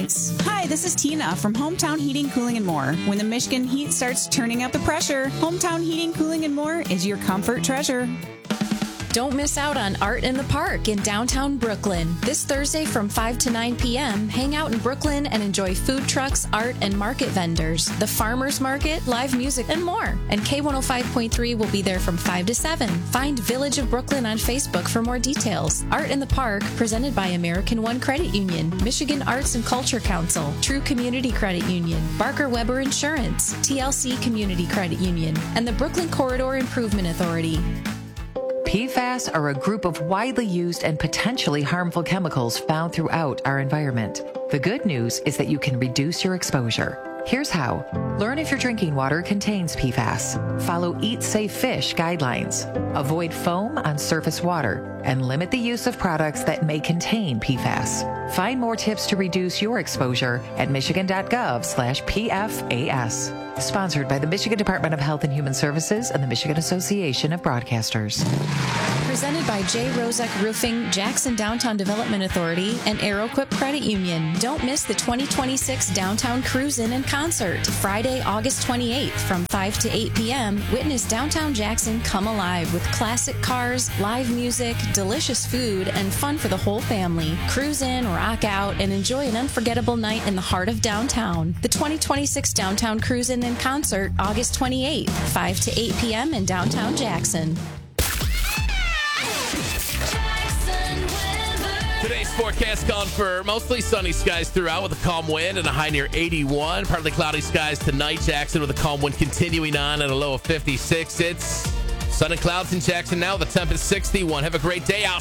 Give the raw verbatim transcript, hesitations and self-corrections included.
Insurance. Hi, this is Tina from Hometown Heating, Cooling and More. When the Michigan heat starts turning up the pressure, Hometown Heating, Cooling and More is your comfort treasure. Don't miss out on Art in the Park in downtown Brooklyn. This Thursday from five to nine p.m., hang out in Brooklyn and enjoy food trucks, art, and market vendors, the farmers market, live music, and more. And K one oh five point three will be there from five to seven. Find Village of Brooklyn on Facebook for more details. Art in the Park, presented by American One Credit Union, Michigan Arts and Culture Council, True Community Credit Union, Barker Weber Insurance, T L C Community Credit Union, and the Brooklyn Corridor Improvement Authority. P FAS are a group of widely used and potentially harmful chemicals found throughout our environment. The good news is that you can reduce your exposure. Here's how. Learn if your drinking water contains P FAS. Follow Eat Safe Fish guidelines. Avoid foam on surface water and limit the use of products that may contain P FAS. Find more tips to reduce your exposure at michigan.gov slash PFAS. Sponsored by the Michigan Department of Health and Human Services and the Michigan Association of Broadcasters. Presented by J. Rozek Roofing, Jackson Downtown Development Authority, and AeroQuip Credit Union. Don't miss the twenty twenty-six Downtown Cruise-In and Concert. Friday, August twenty-eighth from five to eight p.m. Witness Downtown Jackson come alive with classic cars, live music, delicious food, and fun for the whole family. Cruise in, rock out, and enjoy an unforgettable night in the heart of downtown. The twenty twenty-six Downtown Cruise-In and Concert, August twenty-eighth, five to eight p.m. in downtown Jackson. Today's forecast calling for mostly sunny skies throughout with a calm wind and a high near eighty-one. Partly cloudy skies tonight. Jackson with a calm wind continuing on at a low of fifty-six. It's sun and clouds in Jackson now. The temp is sixty-one. Have a great day out.